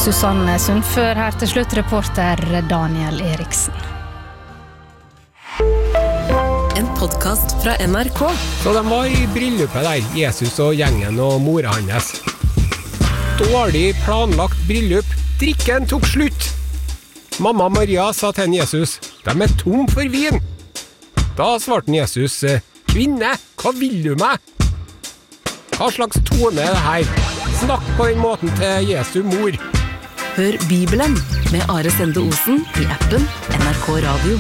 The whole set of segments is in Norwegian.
Susanne Sundfør her til slutt, reporter Daniel Eriksen. En podcast fra NRK. Så de var i bryllupet der, Jesus og gjengen og mora hans. Dårlig planlagt bryllup, drikken tok slutt. Mamma Maria sa til Jesus, de tom for vin. Da svarte Jesus, kvinne, hva vil du meg? Hva slags tone det her? Snakk på den måten til Jesu mor. Hør Bibelen med Are Sende Osen i appen NRK Radio.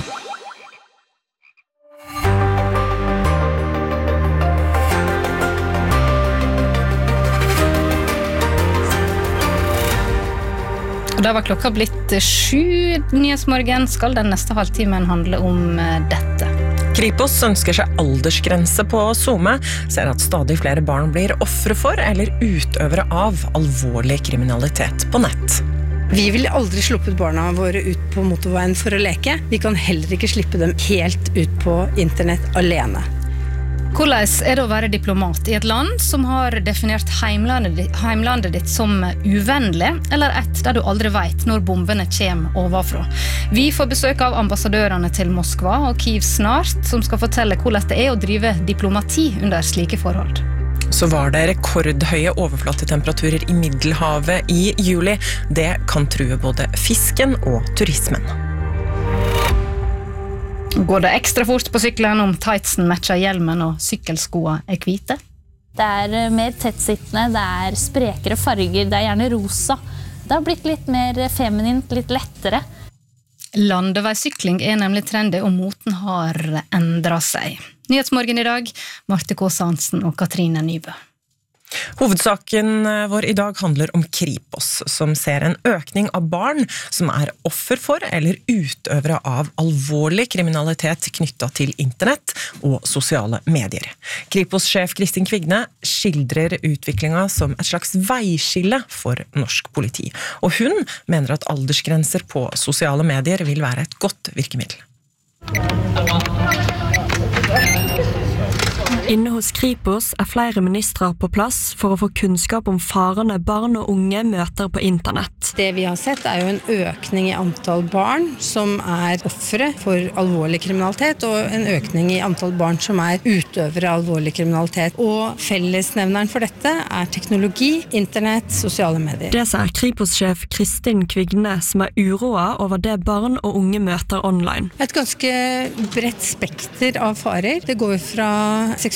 Og da var klokka blitt 7. Nyhetsmorgen skal den neste halvtimen handle om dette. Kripos ønsker seg aldersgrense på SoMe, ser at stadig flere barn blir ofre for eller utøvere av alvorlig kriminalitet på nett. Vi vil aldri sluppet barna våre ut på motorveien for å leke. Vi kan heller ikke slippe dem helt ut på internett alene. Hvordan det å være diplomat i et land som har definert heimlandet ditt som uvennlig, eller et der du aldri vet når bombene kommer overfra? Vi får besøk av ambassadørene til Moskva og Kiev snart, som skal fortelle hvordan det å drive diplomati under slike forhold. Så var det rekordhøye overflatetemperaturer i Middelhavet i juli. Det kan true både fisken og turismen. Går det ekstra fort på sykkelen om tightsen matcher hjelmen og sykkelskoene hvite? Det mer tettsittende, det sprekere farger, det gjerne rosa. Det har blitt litt mer feminint, litt lettere. Landeveissykling nemlig trendy, og moten har endret seg. Nyhetsmorgen i dag, Marte Kaas Hansen og Katrine Nybø. Hovedsaken vår i dag handler om Kripos, som ser en økning av barn som offer for eller utøvere av alvorlig kriminalitet knyttet til internett og sosiale medier. Kripos-sjef Kristin Kvigne skildrer utviklingen som et slags veiskille for norsk politi, og hun mener at aldersgrenser på sosiale medier vil være et godt virkemiddel. Inne hos Kripos flere ministre på plass for å få kunnskap om farene barn og unge møter på internett. Det vi har sett jo en økning i antall barn som offre for alvorlig kriminalitet, og en økning i antall barn som utøvere av alvorlig kriminalitet. Og fellesnevneren for dette teknologi, internett, sosiale medier. Det sier Kripos-sjef Kristin Kvigne, som uroet over det barn og unge møter online. Et ganske bredt spekter av farer. Det går fra seksuell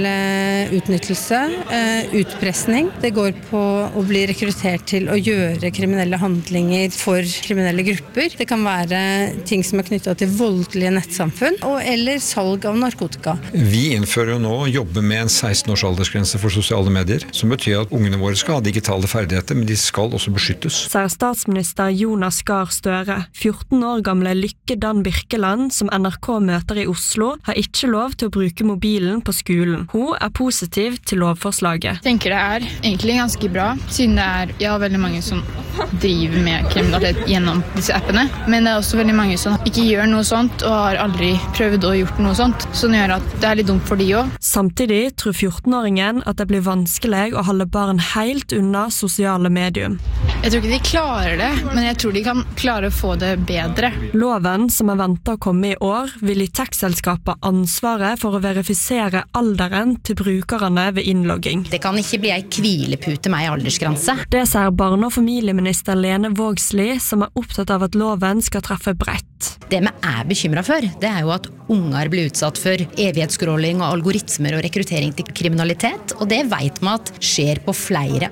utnyttelse, utpressning. Det går på å bli rekruttert til å gjøre kriminelle handlinger for kriminelle grupper. Det kan være ting som knyttet til voldelige nettsamfunn, eller salg av narkotika. Vi innfører jo nå å jobbe med en 16-års aldersgrense for sosiale medier, som betyr at ungene våre skal ha digitale ferdigheter, men de skal også beskyttes. Sier statsminister Jonas Gahr Støre. 14 år gamle Lykke Dan Birkeland, som NRK møter i Oslo, har ikke lov til å bruke mobilen på skolen. Hun positiv til lovforslaget. Jeg tenker det egentlig ganske bra, siden det veldig mange som driver med kriminalitet gjennom disse appene. Men det også veldig mange som ikke gjør noe sånt, og har aldri prøvd å gjort noe sånt, som gjør at det litt dumt for de også. Samtidig tror 14-åringen at det blir vanskelig å holde barn helt unna sosiale medier. Jeg tror ikke de klarer det, men jeg tror de kan klare å få det bedre. Loven, som ventet å komme i år, vil gi tech-selskapet ansvaret for å verifisere alderen til brukerne ved innlogging. Det kan ikke bli en hvilepute med en aldersgrense. Det sier barne- og familieminister Lene Vågslid, som opptatt av at loven skal treffe bredt. Det vi bekymret for, det jo at unger blir utsatt for evighetsscrolling og algoritmer og rekruttering til kriminalitet, og det vet vi at skjer på flere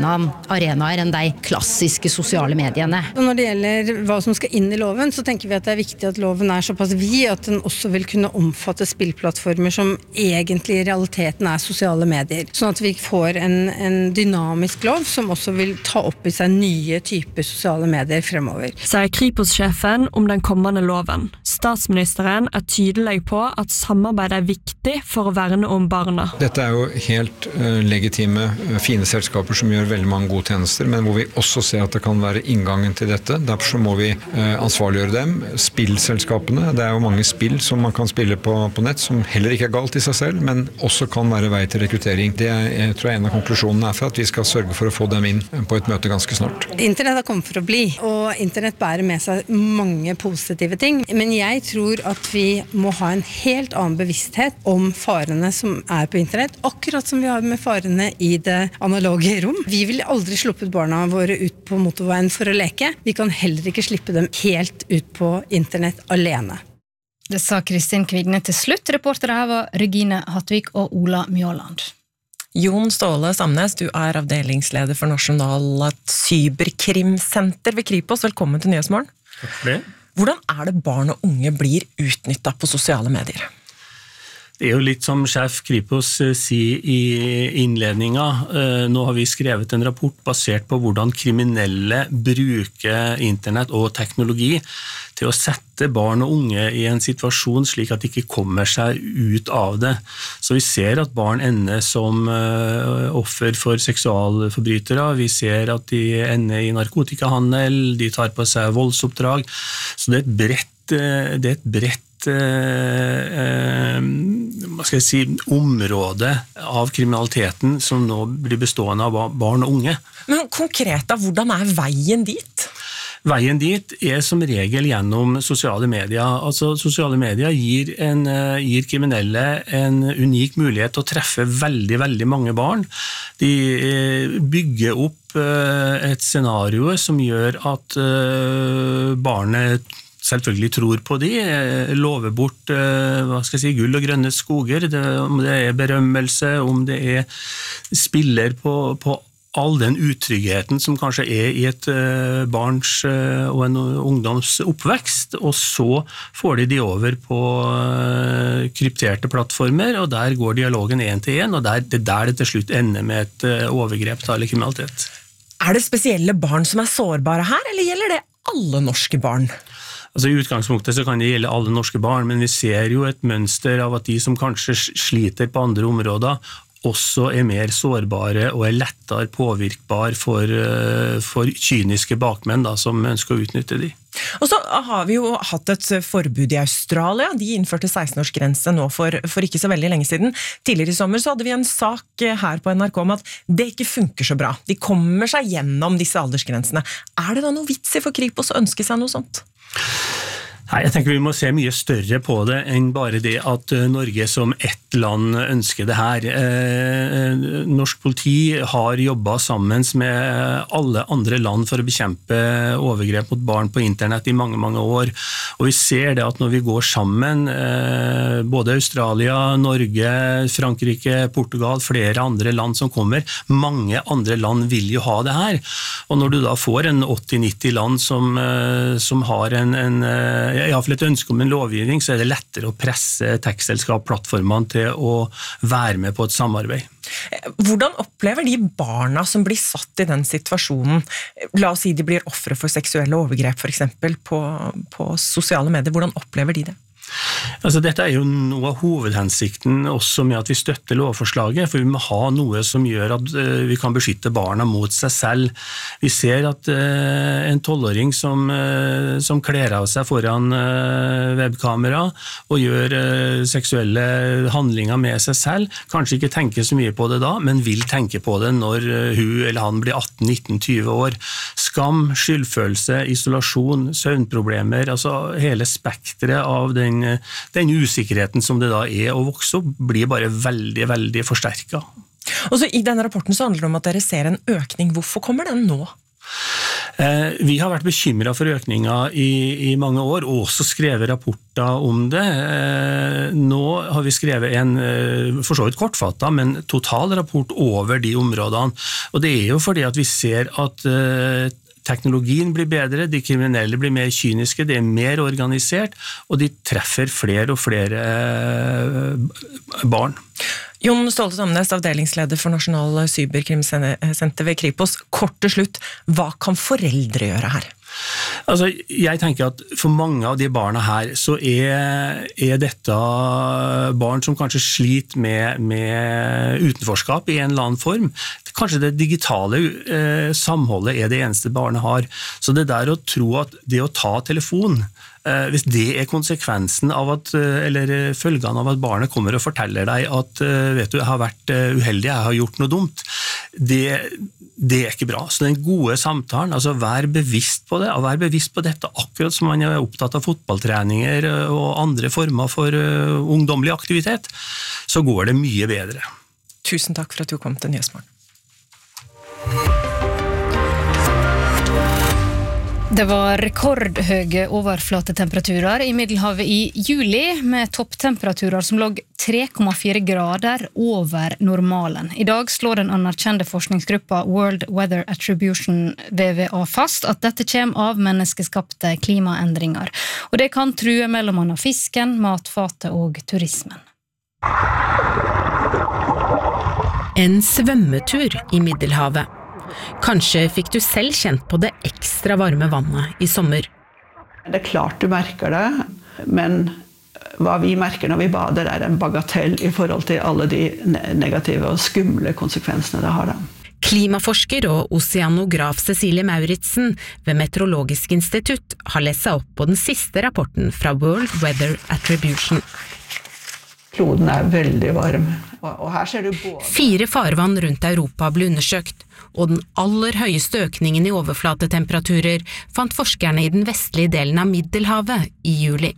arenaer enn de klassiske sosiale mediene. Og når det gjelder hva som skal inn i loven, så tenker vi at det viktig at loven såpass vid at den også vil kunne omfatte spillplattformer som egentlig i realiteten sosiale medier. Sånn at vi får en dynamisk lov som også vil ta opp i seg nye typer sosiale medier fremover. Sier Kripos-sjefen om den kommende kommende loven. Statsministeren tydelig på at samarbeid viktig for å verne om barna. Dette jo helt legitime, fine selskaper som gjør veldig mange gode tjenester, men hvor vi også ser at det kan være inngangen til dette. Derfor så må vi ansvarliggjøre dem. Spillselskapene, det jo mange spill som man kan spille på nett, som heller ikke galt i seg selv, men også kan være vei til rekruttering. Det jeg tror en av konklusjonene for at vi skal sørge for å få dem inn på et møte ganske snart. Internett har kommet for å bli, og internett bærer med seg mange positive ting, men jeg tror at vi må ha en helt annen bevissthet om farene som på internett, akkurat som vi har med farene i det analoge rom. Vi vil aldri sluppet barna våre ut på motorveien for å leke. Vi kan heller ikke slippe dem helt ut på internett alene. Det sa Kristin Kvigne til slutt. Reportere her var Regine Hattvik og Ola Mjåland. Jon Ståle Samnes, du avdelingsleder for Nasjonalt Cyberkrimsenter ved Kripos. Velkommen til Nyhetsmorgen. Takk for det. Hvordan det barn og unge blir utnyttet på sosiale medier? Det jo litt som sjef Kripos sier i innledningen. Nå har vi skrevet en rapport basert på hvordan kriminelle bruker internett og teknologi til å sette barn og unge i en situasjon slik at de ikke kommer seg ut av det. Så vi ser at barn ender som offer for seksualforbrytere, vi ser at de ender i narkotikahandel, de tar på seg voldsoppdrag. Så det et bredt hva skal jeg si, område av kriminaliteten som nå blir bestående av barn og unge. Men konkret, hvordan veien dit? Veien dit som regel gjennom sosiale medier. Altså, sosiale medier gir kriminelle en unik mulighet til å treffe veldig, veldig mange barn. De bygger opp et scenario som gjør at barnet selvfølgelig tror på de, lover bort hva skal jeg si, gull og grønne skoger, om det berømmelse, om det spiller på all den utryggheten som kanskje i et barns og en ungdoms oppvekst, og så får de over på krypterte plattformer, og der går dialogen en til en, og det der det til slutt ender med et overgrep eller kriminalitet. Det spesielle barn som sårbare her, eller gjelder det alle norske barn? Altså I utgangspunktet så kan det gjelde alle norske barn, men vi ser jo et mønster av at de som kanskje sliter på andre områder, også mer sårbare og lettere påvirkbar for kyniske bakmenn som ønsker å utnytte de. Og så har vi jo hatt et forbud i Australia. De innførte 16-årsgrense nå for ikke så veldig lenge siden. Tidligere i sommer så hadde vi en sak her på NRK om at det ikke funker så bra. De kommer seg gjennom disse aldersgrensene. Det da noe vits i for Kripos å ønske seg noe sånt? Nei, jeg tenker vi må se mye større på det enn bare det at Norge som ett land ønsker det her. Norsk politi har jobbet sammen med alle andre land for å bekjempe overgrep mot barn på internett i mange, mange år. Og vi ser det at når vi går sammen, både Australia, Norge, Frankrike, Portugal, flere andre land som kommer, mange andre land vil jo ha det her. Og når du da får en 80-90 land som har i hvert fall et ønske om en lovgivning, så det lettere å presse tekstselskap-plattformene til å være med på et samarbeid. Hvordan opplever de barna som blir satt i den situasjonen? La oss si de blir ofre for seksuelle overgrep, for eksempel, på sosiale medier. Hvordan opplever de det? Altså, dette jo noe av hovedhensikten også med at vi støtter lovforslaget, for vi må ha noe som gjør at vi kan beskytte barna mot seg selv. Vi ser at en 12-åring som kler av seg foran webkamera og gjør seksuelle handlinger med seg selv, kanskje ikke tenker så mye på det da, men vil tenke på det når hun eller han blir 18, 19, 20 år. Skam, skyldfølelse, isolasjon, søvnproblemer, altså hele spektret av den usikkerheten som det da å vokse opp, blir bare veldig, veldig forsterket. Og så I denne rapporten så handler det om at dere ser en økning. Hvorfor kommer den nå? Vi har vært bekymret for økninger i mange år, og også skrevet rapporter om det. Nå har vi skrevet en, for så vidt kortfattet, men total rapport over de områdene. Og det jo fordi at vi ser at teknologien blir bedre, de kriminelle blir mer kyniske, de mer organisert, og de treffer flere og flere barn. Jon Ståle Samnes, avdelingsleder for Nasjonal Cyberkrimsenter ved Kripos. Kort til slutt, hva kan foreldre gjøre her? Altså, jeg tenker at for mange av de barna her, så er dette barn som kanskje sliter med utenforskap i en eller annen form. Kanskje det digitale samholdet er det eneste barnet har. Så det der å tro at det å ta telefon, hvis det er konsekvensen av eller følgene av at barnet kommer og forteller deg at vet du, jeg har vært uheldig, jeg har gjort noe dumt, det er ikke bra. Så den gode samtalen, altså vær bevisst på det, og vær bevisst på dette akkurat som man er opptatt av fotballtreninger og andre former for ungdommelig aktivitet, så går det mye bedre. Tusen takk for at du kom til Nyhetsmorgen. Det var rekordhøye overflatetemperaturer i Middelhavet i juli, med topptemperaturer som lå 3,4 grader over normalen. I dag slår den anerkjente forskningsgruppa World Weather Attribution WWA fast at dette kommer av menneskeskapte klimaendringer, og det kan true mellom annet fisken, matfatet og turismen. En svømmetur i Middelhavet. Kanskje fikk du selv kjent på det ekstra varme vannet i sommer. Det klart du merker det, men hva vi merker når vi bader er en bagatell i forhold til alle de negative og skumle konsekvensene det har da. Klimaforsker og oseanograf Cecilie Mauritsen ved Meteorologisk institutt har lest seg opp på den siste rapporten fra World Weather Attribution. Kloden er veldig varm, og her ser du både... 4 farvann rundt Europa ble undersøkt, og den aller høyeste økningen i overflatetemperaturer fant forskerne i den vestlige delen av Middelhavet i juli.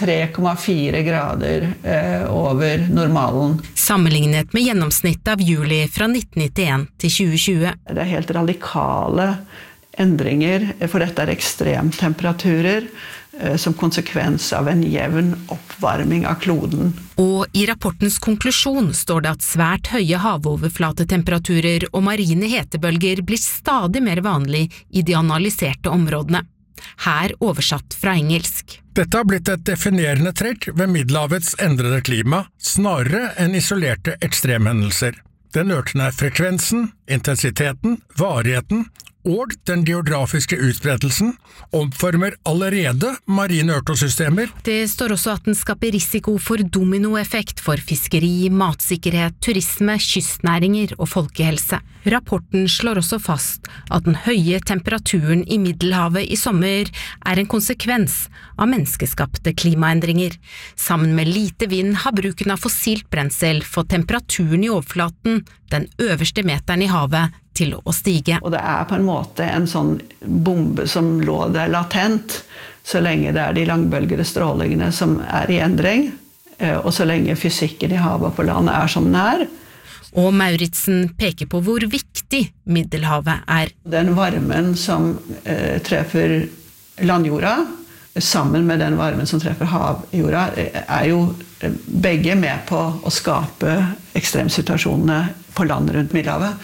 3,4 grader over normalen. Sammenlignet med gjennomsnittet av juli fra 1991 til 2020. Det er helt radikale endringer, for dette er ekstremtemperaturer som konsekvens av en jevn oppvarming av kloden. Og i rapportens konklusjon står det at svært høye havoverflatetemperaturer og marine hetebølger blir stadig mer vanlig i de analyserte områdene. Her oversatt fra engelsk. Dette har blitt et definerende trekk ved Middelhavets endrede klima, snarere enn isolerte ekstremhendelser. Den økende frekvensen, intensiteten, varigheten og den geografiske utbredelsen omformer allerede marine økosystemer. Det står også at den skaper risiko for dominoeffekt for fiskeri, matsikkerhet, turisme, kystnæringer og folkehelse. Rapporten slår også fast at den høye temperaturen i Middelhavet i sommer er en konsekvens av menneskeskapte klimaendringer. Sammen med lite vind har bruken av fossilt brensel fått temperaturen i overflaten, den øverste meteren i havet, til å stige. Og det er på en måte en sånn bombe som lå der latent, så lenge det er de langbølgede strålingene som er i endring, og så lenge fysikken i havet og på land er som den er. Og Mauritsen peker på hvor viktig Middelhavet er. Den varmen som treffer landjorda, sammen med den varmen som treffer havjorda, er jo begge med på å skape ekstremsituasjonene på land rundt Middelhavet.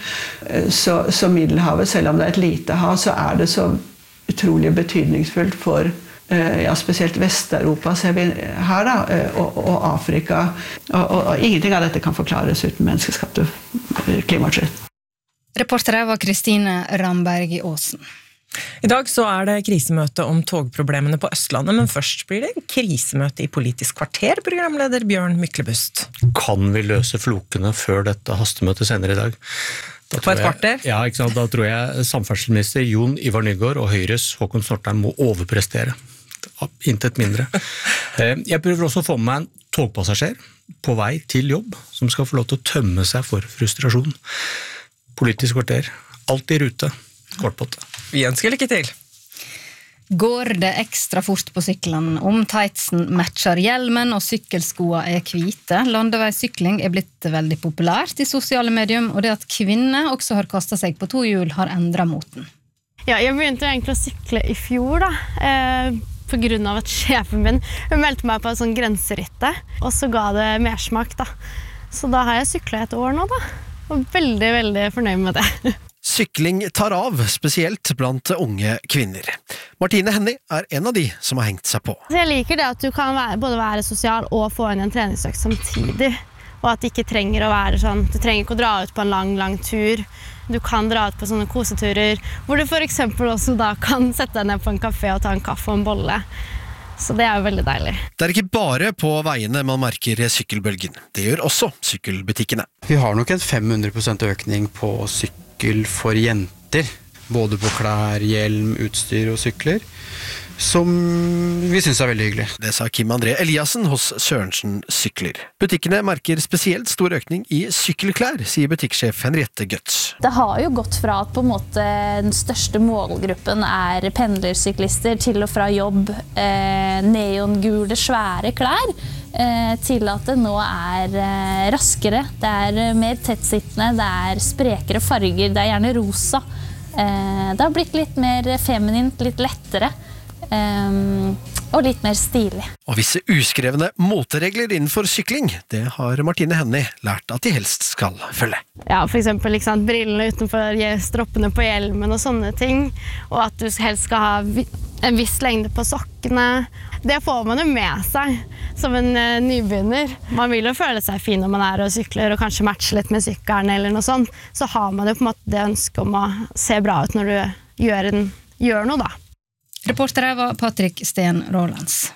Så Middelhavet, selv om det er et lite hav, så er det så utrolig betydningsfullt for spesielt Vest-Europa ser vi her da, og Afrika. Og ingenting av dette kan forklares uten menneskeskapte klimautslipp. Reportere var Kristine Ramberg Aasen. I dag så er det krisemøte om togproblemene på Østlandet, men først blir det krisemøte i Politisk kvarter, programleder Bjørn Myklebust. Kan vi løse flokene før dette hastemøtet senere i dag? På et kvarter? Ja, ikke sant? Da tror jeg samferdselsminister Jon Ivar Nygård og Høyres Håkon Snortheim må overprestere. Intet mindre. Jeg prøver også å få med meg en togpassasjer på vei til jobb, som skal få lov til å tømme seg for frustrasjon. Politisk kvarter, alt i rute, kortpotte. Vi ønsker lykke til. Går det ekstra fort på sykkelen? Om tightsen matcher hjelmen og sykkelskoa er hvite. Landeveissykling er blitt veldig populært i sosiale medier, og det at kvinner også har kastet seg på 2 hjul har endret moten. Ja, jeg begynte egentlig å sykle i fjor da, på grunn av at sjefen min meldte meg på en sånn grenseritte, og så ga det mersmak da. Så da har jeg syklet et år nå da, og veldig, veldig fornøyd med det. Sykling tar av, spesielt blant unge kvinner. Martine Henny er en av de som har hengt seg på. Jeg liker det at du kan både være sosial og få inn en treningsøkt samtidig, og at det ikke trenger å være sånn, du trenger ikke å dra ut på en lang tur, Du kan dra ut på sånne koseturer, hvor du for eksempel også da kan sette deg ned på en kafé og ta en kaffe og en bolle. Så det jo veldig deilig. Det ikke bare på veiene man merker sykkelbølgen. Det gjør også sykkelbutikkene. Vi har nok en 500% økning på sykkel for jenter. Både på klær, hjelm, utstyr og sykler. Som vi synes veldig hyggelig. Det sa Kim André Eliassen hos Sørensen Sykler. Butikkene merker spesielt stor økning i sykkelklær, sier butikksjef Henriette Götz. Det har jo gått fra at på en måte den største målgruppen pendlersyklister til og fra jobb, neongule, svære klær, til at det nå raskere, det mer tettsittende, det sprekere farger, det gjerne rosa. Det har blitt litt mer feminint, litt lettere. Og litt mer stilig. Og visse uskrevne moteregler innenfor sykling, det har Martine Hennie lært at de helst skal følge. Ja, for eksempel brillene utenfor stroppene på hjelmen og sånne ting, og at du helst skal ha en viss lengde på sokkene. Det får man jo med seg som en nybegynner. Man vil jo føle seg fin når man og sykler, og kanskje matche litt med sykkelen eller noe sånt. Så har man jo på en måte det ønsket om å se bra ut når du gjør noe da. Reporter var Patrick Sten Rålands.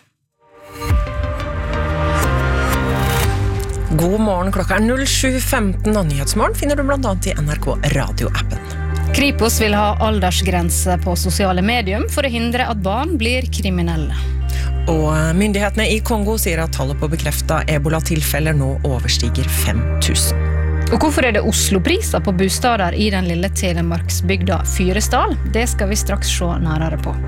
God morgen, klokka 07:15, og Nyhetsmorgen finner du blant annet i NRK Radio-appen. Kripos vil ha aldersgrense på sosiale medium for å hindre at barn blir kriminelle. Og myndighetene i Kongo sier at tallet på bekreftet ebola-tilfeller nå overstiger 5000. Og hvorfor det Oslo-priser på bostader i den lille Telemarksbygda Fyresdal? Det skal vi straks se nærmere på.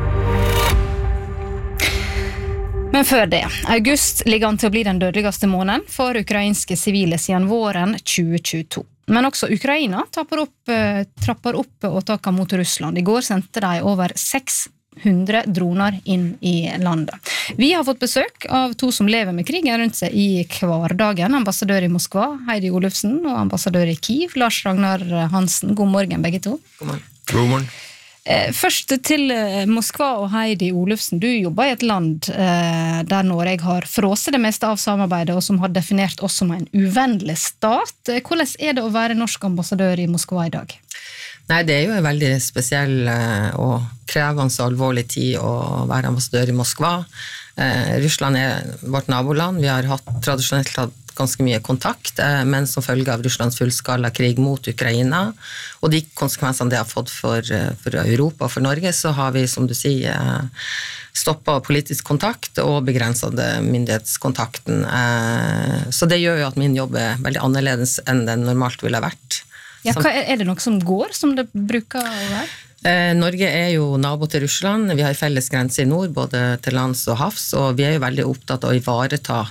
Men før det, august ligger an til å bli den dødeligste måneden for ukrainske sivile siden våren 2022. Men også Ukraina trapper opp åtakene mot Russland. I går sendte de over 600 droner inn i landet. Vi har fått besøk av to som lever med krigen rundt seg i hverdagen. Ambassadør i Moskva, Heidi Olufsen, og ambassadør i Kiev, Lars Ragnar Hansen. God morgen, begge to. God morgen. God morgen. Først til Moskva og Heidi Olufsen. Du jobber i et land der Norge har frosset det meste av samarbeidet, og som har definert oss som en uvennlig stat. Hvordan det å være norsk ambassadør i Moskva i dag? Nei, det jo en veldig spesiell og krevende og alvorlig tid å være ambassadør i Moskva. Russland vårt naboland. Vi har tradisjonelt hatt ganske mye kontakt, men som følge av Russlands fullskala krig mot Ukraina, og de konsekvensene det har fått for Europa og for Norge, så har vi, som du sier, stoppet politisk kontakt og begrenset myndighetskontakten. Så det gjør jo at min jobb veldig annerledes enn den normalt ville ha vært. Ja, det noe som går, som det bruker å være? Norge jo nabo til Russland, vi har felles grense i nord, både til lands og havs, og vi jo veldig opptatt av å ivareta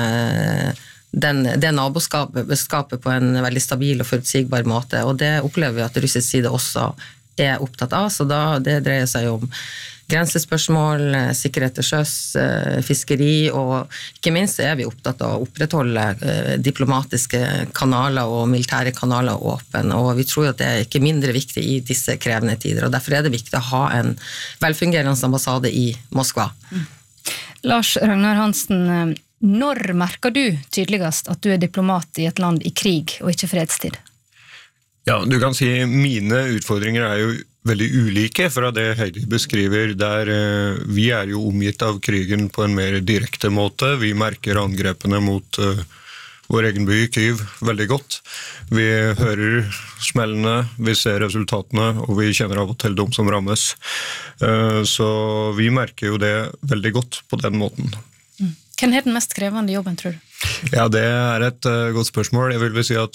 det naboskapet på en veldig stabil og forutsigbar måte, og det opplever vi at russisk side også opptatt av, så det dreier seg om grensespørsmål, sikkerhet til sjøs, fiskeri, og ikke minst vi opptatt av å opprettholde diplomatiske kanaler og militære kanaler åpne, og vi tror at det ikke mindre viktig i disse krevende tider, og derfor det viktig å ha en velfungerende ambassade i Moskva. Lars Ragnar Hansen, når merker du tydeligst at du diplomat i et land i krig og ikke fredstid? Ja, du kan si mine utfordringer jo veldig ulike fra det Heidi beskriver, der vi jo omgitt av krigen på en mer direkte måte. Vi merker angrepene mot vår egen by, Kyiv, veldig godt. Vi hører smellene, vi ser resultatene, og vi kjenner av og til dem som rammes. Så vi merker jo det veldig godt på den måten. Hvem den mest krevende jobben, tror du? Ja, det et godt spørsmål. Jeg vil si at